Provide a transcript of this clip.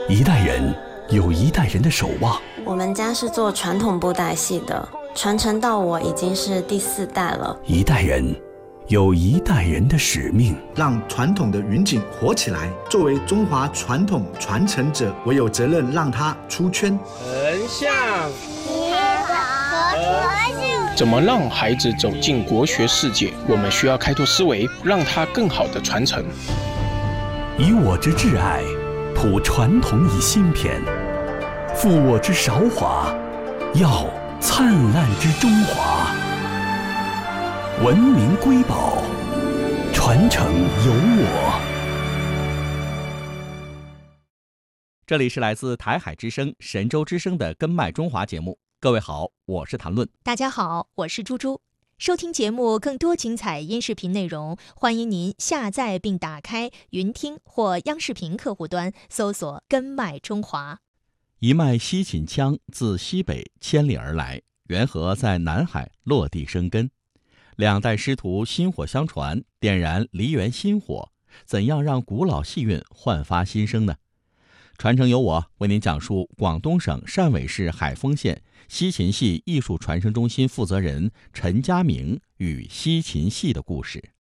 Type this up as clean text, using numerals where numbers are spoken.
一代人有一代人的守望。 我们家是做传统布袋戏的，传承到我已经是第4代了。 一代人有一代人的使命， 让传统的云锦活起来。作为中华传统传承者，我有责任让它出圈。 横向怎么让孩子走进国学世界？我们需要开拓思维，让他更好的传承。 以我之挚爱，谱传统以新篇；负我之韶华，耀灿烂之中华。文明瑰宝，传承有我。 这里是来自台海之声、神州之声的根脉中华节目。各位好，我是谭论。 大家好，我是猪猪。收听节目更多精彩音视频内容，欢迎您下载并打开云听或央视频客户端，搜索根脉中华。 一脉西秦腔自西北千里而来，缘何在南海落地生根？两代师徒薪火相传，点燃梨园新火，怎样让古老戏韵焕发新生呢？传承由我为您讲述广东省汕尾市海丰县西秦戏艺术传承中心负责人陈家明与西秦戏的故事。